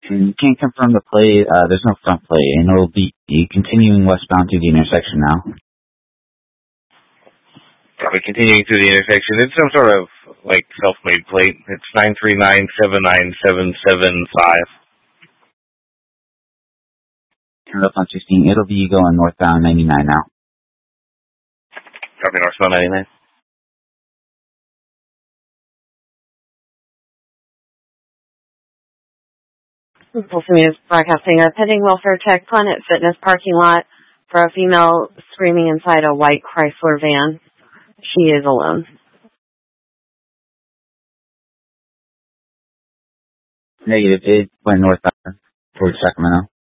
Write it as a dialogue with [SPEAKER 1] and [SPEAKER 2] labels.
[SPEAKER 1] And you can't confirm the plate. There's no front plate, and it'll be continuing westbound to the intersection now.
[SPEAKER 2] Probably continuing through the intersection. It's some sort of, like, self-made plate. It's 939-79775.
[SPEAKER 1] Turn up on 16. It'll be going northbound 99 now.
[SPEAKER 2] Copy, northbound 99.
[SPEAKER 3] Folsom News Broadcasting. A pending welfare check, Planet Fitness parking lot for a female screaming inside a white Chrysler van. She is alone.
[SPEAKER 1] Negative. It went northbound towards Sacramento.